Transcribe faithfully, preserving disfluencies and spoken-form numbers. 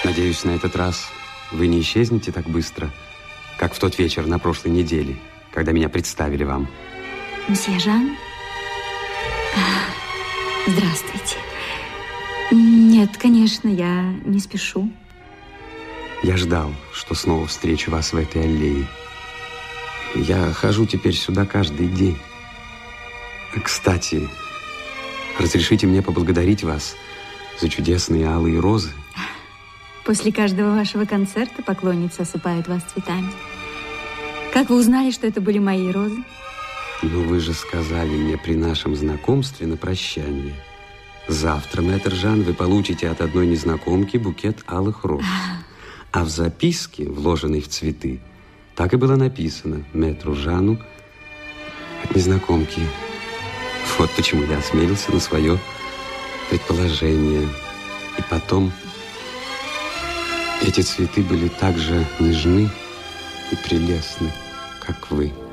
Надеюсь, на этот раз вы не исчезнете так быстро, как в тот вечер на прошлой неделе, когда меня представили вам. Мсье Жан? Здравствуйте. Нет, конечно, я не спешу. Я ждал, что снова встречу вас в этой аллее. Я хожу теперь сюда каждый день. Кстати, разрешите мне поблагодарить вас за чудесные алые розы. После каждого вашего концерта поклонницы осыпают вас цветами. Как вы узнали, что это были мои розы? Ну, вы же сказали мне при нашем знакомстве на прощание. Завтра, мэтр Жан, вы получите от одной незнакомки букет алых роз. А в записке, вложенной в цветы, так и было написано мэтру Жану от незнакомки. Вот почему я осмелился на свое предположение. И потом, эти цветы были так же нежны и прелестны, как вы.